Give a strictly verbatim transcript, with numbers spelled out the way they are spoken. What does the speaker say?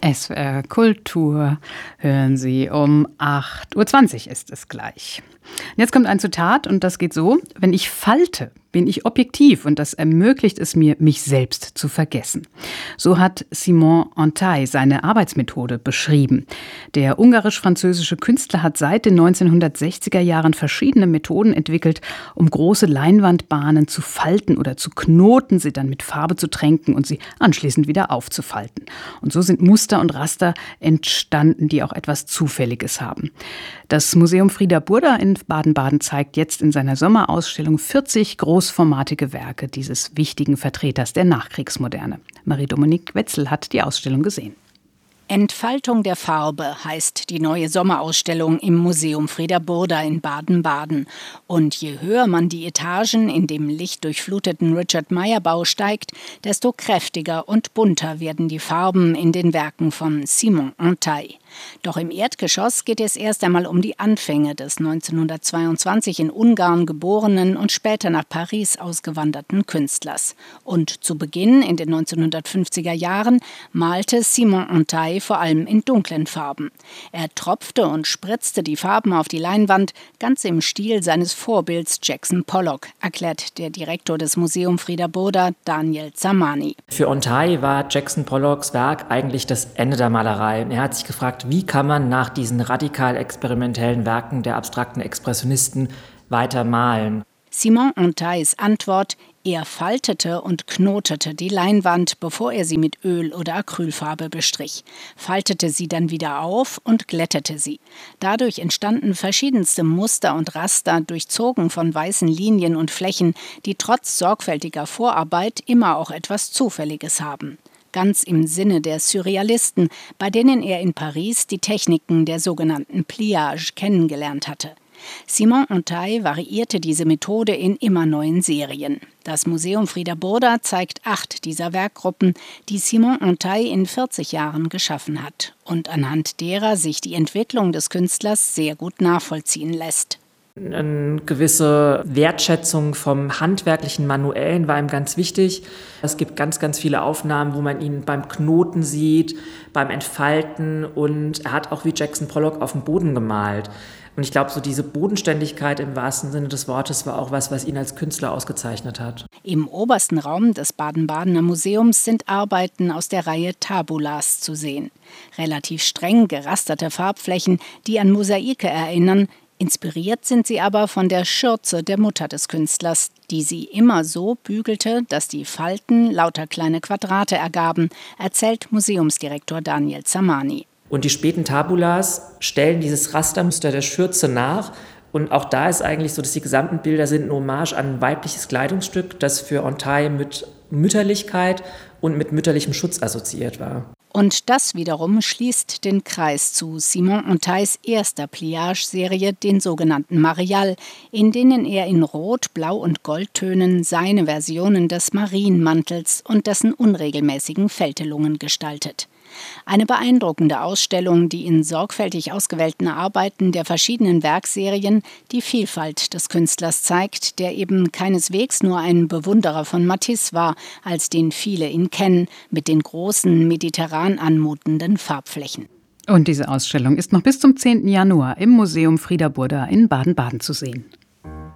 S W R Kultur hören Sie um acht Uhr zwanzig ist es gleich. Jetzt kommt ein Zitat und das geht so: Wenn ich falte, bin ich objektiv und das ermöglicht es mir, mich selbst zu vergessen. So hat Simon Antai seine Arbeitsmethode beschrieben. Der ungarisch-französische Künstler hat seit den neunzehnhundertsechziger Jahren verschiedene Methoden entwickelt, um große Leinwandbahnen zu falten oder zu knoten, sie dann mit Farbe zu tränken und sie anschließend wieder aufzufalten. Und so sind Muster und Raster entstanden, die auch etwas Zufälliges haben. Das Museum Frieder Burda in Baden-Baden zeigt jetzt in seiner Sommerausstellung vierzig großformatige Werke dieses wichtigen Vertreters der Nachkriegsmoderne. Marie-Dominique Wetzel hat die Ausstellung gesehen. Entfaltung der Farbe heißt die neue Sommerausstellung im Museum Frieder Burda in Baden-Baden. Und je höher man die Etagen in dem lichtdurchfluteten Richard-Meyer-Bau steigt, desto kräftiger und bunter werden die Farben in den Werken von Simon Antai. Doch im Erdgeschoss geht es erst einmal um die Anfänge des neunzehnhundertzweiundzwanzig in Ungarn geborenen und später nach Paris ausgewanderten Künstlers. Und zu Beginn in den neunzehnhundertfünfziger Jahren malte Simon Antai vor allem in dunklen Farben. Er tropfte und spritzte die Farben auf die Leinwand, ganz im Stil seines Vorbilds Jackson Pollock, erklärt der Direktor des Museum Frieder Burda, Daniel Zamani. Für Antai war Jackson Pollocks Werk eigentlich das Ende der Malerei. Und er hat sich gefragt, wie kann man nach diesen radikal experimentellen Werken der abstrakten Expressionisten weiter malen? Simon Antais Antwort: Er faltete und knotete die Leinwand, bevor er sie mit Öl oder Acrylfarbe bestrich, faltete sie dann wieder auf und glättete sie. Dadurch entstanden verschiedenste Muster und Raster, durchzogen von weißen Linien und Flächen, die trotz sorgfältiger Vorarbeit immer auch etwas Zufälliges haben. Ganz im Sinne der Surrealisten, bei denen er in Paris die Techniken der sogenannten Pliage kennengelernt hatte. Simon Antai variierte diese Methode in immer neuen Serien. Das Museum Frieder Burda zeigt acht dieser Werkgruppen, die Simon Antai in vierzig Jahren geschaffen hat und anhand derer sich die Entwicklung des Künstlers sehr gut nachvollziehen lässt. Eine gewisse Wertschätzung vom handwerklichen Manuellen war ihm ganz wichtig. Es gibt ganz, ganz viele Aufnahmen, wo man ihn beim Knoten sieht, beim Entfalten, und er hat auch wie Jackson Pollock auf dem Boden gemalt. Und ich glaube, so diese Bodenständigkeit im wahrsten Sinne des Wortes war auch was, was ihn als Künstler ausgezeichnet hat. Im obersten Raum des Baden-Badener Museums sind Arbeiten aus der Reihe Tabulas zu sehen. Relativ streng gerasterte Farbflächen, die an Mosaike erinnern. Inspiriert sind sie aber von der Schürze der Mutter des Künstlers, die sie immer so bügelte, dass die Falten lauter kleine Quadrate ergaben, erzählt Museumsdirektor Daniel Zamani. Und die späten Tabulas stellen dieses Rastermuster der Schürze nach. Und auch da ist eigentlich so, dass die gesamten Bilder sind eine Hommage an ein weibliches Kleidungsstück, das für Antai mit Mütterlichkeit und mit mütterlichem Schutz assoziiert war. Und das wiederum schließt den Kreis zu Simon Antais erster Pliage-Serie, den sogenannten Marial, in denen er in Rot-, Blau- und Goldtönen seine Versionen des Marienmantels und dessen unregelmäßigen Fältelungen gestaltet. Eine beeindruckende Ausstellung, die in sorgfältig ausgewählten Arbeiten der verschiedenen Werkserien die Vielfalt des Künstlers zeigt, der eben keineswegs nur ein Bewunderer von Matisse war, als den viele ihn kennen, mit den großen, mediterran anmutenden Farbflächen. Und diese Ausstellung ist noch bis zum zehnten Januar im Museum Frieder Burda in Baden-Baden zu sehen.